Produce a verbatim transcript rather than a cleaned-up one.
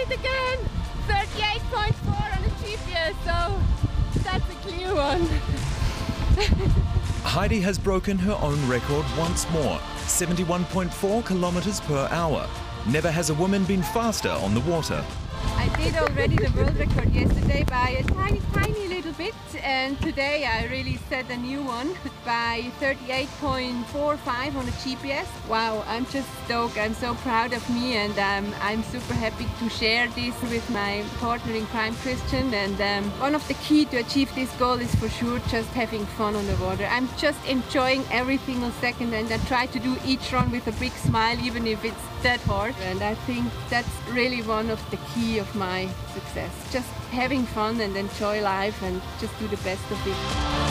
it again! thirty-eight point four on a G P S, so that's a clear one. Heidi has broken her own record once more, seventy-one point four kilometers per hour. Never has a woman been faster on the water. I did already the world record yesterday by a tiny, tiny little bit, and today I really set a new one by thirty-eight point four five on a G P S. Wow, I'm just stoked. I'm so proud of me, and um, I'm super happy to share this with my partner in crime, Christian. And um, one of the key to achieve this goal is for sure just having fun on the water. I'm just enjoying every single second, and I try to do each run with a big smile, even if it's that hard. And I think that's really one of the key of my success. Just having fun and enjoy life and just do the best of it.